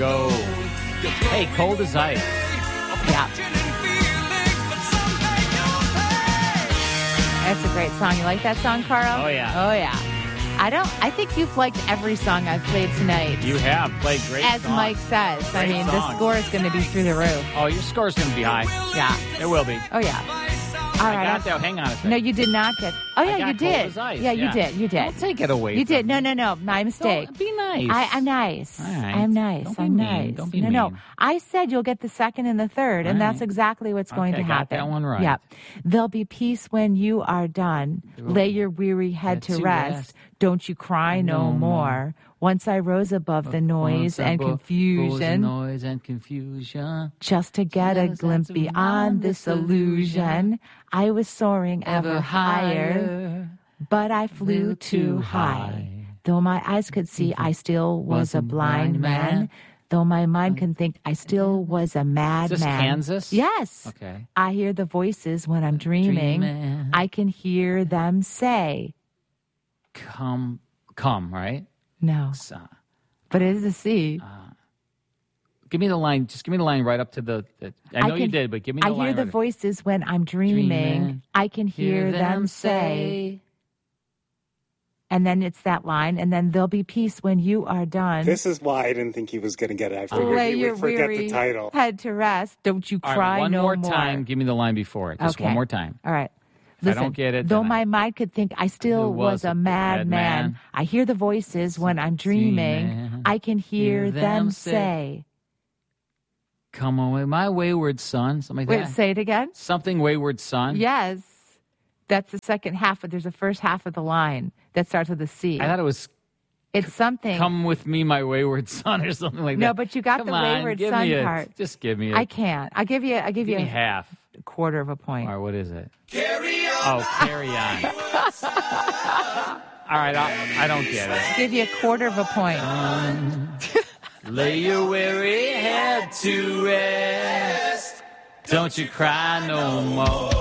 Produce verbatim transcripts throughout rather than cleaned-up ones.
go. Hey, Cold as Ice. Yeah. That's a great song. You like that song, Carl? Oh, yeah. Oh, yeah. I don't. I think you've liked every song I've played tonight. You have played great As songs. Mike says. Great I mean, songs. the score is going to be through the roof. Oh, your score's going to be high. Yeah. It will be. Oh, yeah. All I right. got that. Hang on a second. No, you did not get. Oh, yeah, I got you Cold did. as Ice. Yeah, you Yeah. did. You did. Don't take it away You from did. me. No, no, no. My mistake. Don't be nice. I, I'm nice. All right. I'm nice. Don't be I'm mean. nice. Don't be no, no. mean. I said you'll get the second and the third, and All that's right. exactly what's going Okay, to got happen. that one right. Yeah. There'll be peace when you are done. Lay your weary head Head to to rest. rest. Don't you cry no, No more. more. Once I rose above the noise Once I and bo- rose confusion, the noise and confusion. just to get a Just glimpse to beyond this illusion, I was soaring ever higher, but I flew too high. Though my eyes could see, I still was a blind man. Though my mind can think, I still was a madman. Is this Kansas? Yes. Okay. I hear the voices when I'm dreaming. Dreaming. I can hear them say, Come, come, right? no, So, but it is a C. give me the line. Just give me the line right up to the. the I know can- you did, but give me the I line. hear the right- voices when I'm dreaming. Dreaming. I can hear, them say, and then it's that line, and then there'll be peace when you are done. This is why I didn't think he was going to get it. I figured Lay he your would forget weary the title. head to rest. Don't you All cry right, one no more time. Give me the line before it. Just Okay. one more time. All right. If I Listen, don't get it, though then my I- mind could think I still was, a madman, madman. I hear the voices when I'm dreaming. Dreaming. I can hear, Hear them, them say, say, Come away, my wayward son. Something like wait, that. say it again? Something wayward son. Yes. That's the second half, but there's a first half of the line that starts with a C. I thought it was It's something. "Come with me, my wayward son" or something like that. No, but you got Come the on, wayward give son me it. part. Just give me it. I can't. I'll give you. I'll give, give you me a half. quarter of a point. Or what is it? Carry on. Oh, carry on. All right, I, I don't get it. Give you a quarter of a point. Lay your weary head to rest. Don't you cry no more.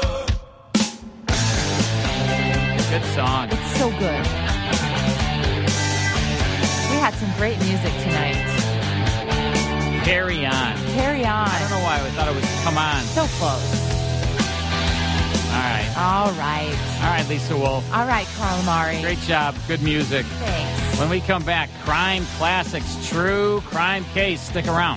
Good song. It's so good. We had some great music tonight. Carry on. Carry on. I don't know why I thought it was "Come On." So close. All right. All right. All right, Lisa Wolf. All right, Carl Amari. Great job. Good music. Thanks. When we come back, Crime Classics, True Crime Case. Stick around.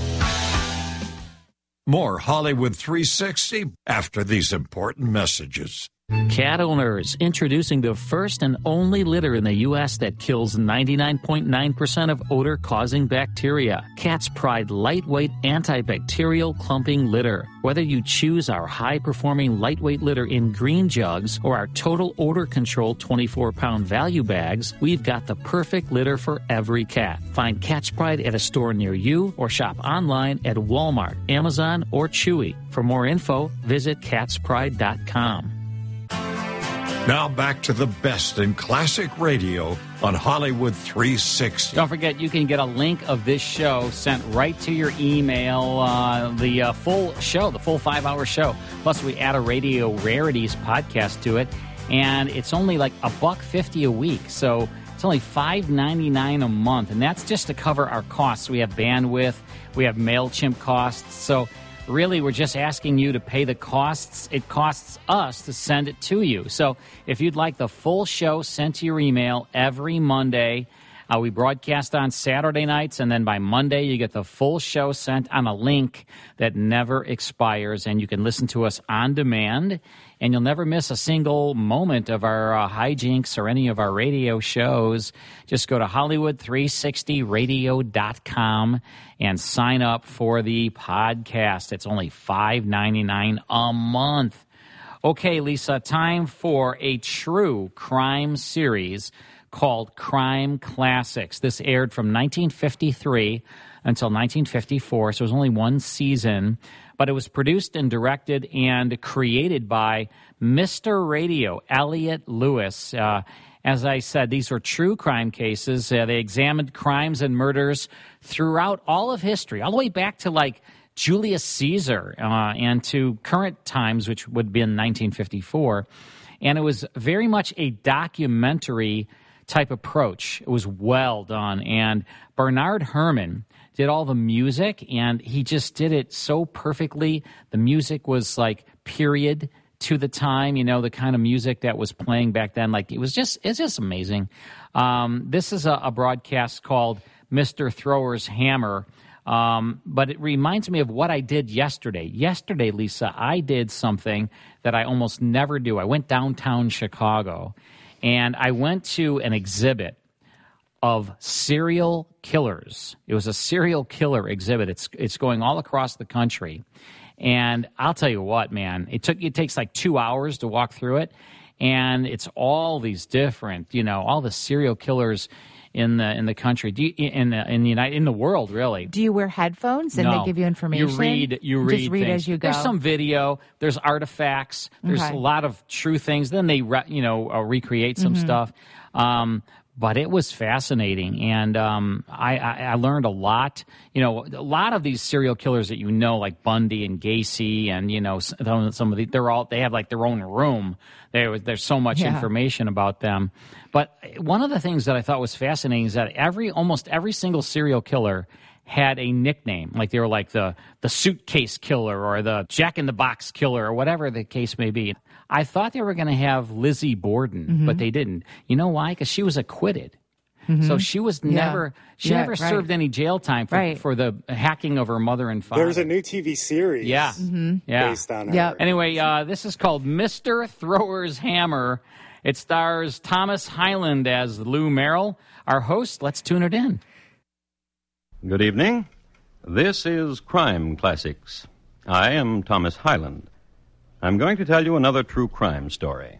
More Hollywood three sixty after these important messages. Cat owners, introducing the first and only litter in the U S that kills ninety-nine point nine percent of odor-causing bacteria. Cat's Pride lightweight antibacterial clumping litter. Whether you choose our high-performing lightweight litter in green jugs or our total odor control twenty-four pound value bags, we've got the perfect litter for every cat. Find Cat's Pride at a store near you or shop online at Walmart, Amazon, or Chewy. For more info, visit cats pride dot com. Now back to the best in classic radio on Hollywood three sixty. Don't forget, you can get a link of this show sent right to your email, uh, the uh, full show, the full five-hour show. Plus, we add a Radio Rarities podcast to it, and it's only like a buck fifty a week. So it's only five ninety-nine a month, and that's just to cover our costs. We have bandwidth, we have MailChimp costs, so really, we're just asking you to pay the costs. It costs us to send it to you. So if you'd like the full show sent to your email every Monday, uh, we broadcast on Saturday nights, and then by Monday you get the full show sent on a link that never expires, and you can listen to us on demand, and you'll never miss a single moment of our uh, hijinks or any of our radio shows. Just go to Hollywood three sixty radio dot com and sign up for the podcast. It's only five ninety-nine a month. Okay, Lisa, time for a true crime series called Crime Classics. This aired from nineteen fifty-three until nineteen fifty-four, so it was only one season, but it was produced and directed and created by Mister Radio, Elliot Lewis. Uh, as I said, these were true crime cases. Uh, they examined crimes and murders throughout all of history, all the way back to like Julius Caesar uh, and to current times, which would be in nineteen fifty-four. And it was very much a documentary type approach. It was well done. And Bernard Herrmann did all the music, and he just did it so perfectly. The music was like period to the time, you know, the kind of music that was playing back then. Like, it was just, it's just amazing. Um, this is a, a broadcast called Mister Thrower's Hammer, um, but it reminds me of what I did yesterday. Yesterday, Lisa, I did something that I almost never do. I went downtown Chicago, and I went to an exhibit of serial killers. It was a serial killer exhibit. It's it's going all across the country. And I'll tell you what, man, it took it takes like two hours to walk through it, and it's all these different, you know, all the serial killers in the in the country, Do you, in the in the United in the world, really. Do you wear headphones and no. they give you information? You read, you read, just read things. as you go. There's some video, there's artifacts, there's Okay. a lot of true things. Then they, re, you know, uh, recreate some Mm-hmm. stuff. Um, But it was fascinating, and um, I, I, I learned a lot. You know, a lot of these serial killers that you know, like Bundy and Gacy, and you know, some, some of the, they're all they have like their own room. There, there's so much Yeah. information about them. But one of the things that I thought was fascinating is that every almost every single serial killer had a nickname. Like they were like the the suitcase killer or the Jack in the Box killer or whatever the case may be. I thought they were going to have Lizzie Borden, Mm-hmm. but they didn't. You know why? Because she was acquitted. So she was Yeah. never she Yeah, never right. served any jail time for, Right. for the hacking of her mother and father. There's a new T V series yeah, yeah. based on her. Yeah. Anyway, uh, this is called Mister Thrower's Hammer. It stars Thomas Hyland as Lou Merrill. Our host, let's tune it in. Good evening. This is Crime Classics. I am Thomas Hyland. I'm going to tell you another true crime story.